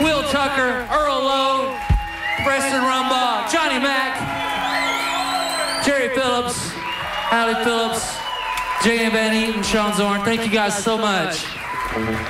Will Tucker, Earl Lowe, Preston Rumbaugh, Johnny Mack, Jerry Phillips, Hallie Phillips, J.M. Van Eaton, Sean Zorn. Thank you guys so much.